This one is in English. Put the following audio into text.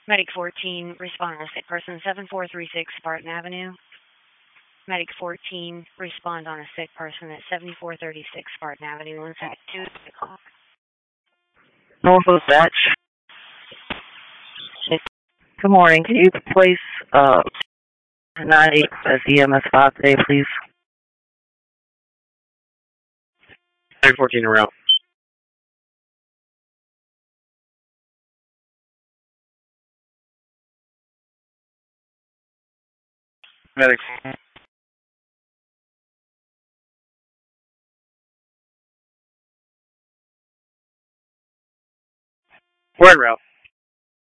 Medic 14, respond on a sick person, 7436 Spartan Avenue. Medic 14, respond on a sick person at 7436 Spartan Avenue. 1 sec, 2 o'clock. Norfolk Batch. Good morning. Can you place 98 as EMS 5 today, please? Medic 14 en route. Medic. We're en route.